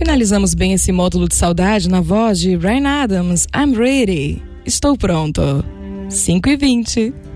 Finalizamos bem esse módulo de saudade na voz de Bryan Adams. I'm ready. Estou pronto. 5h20.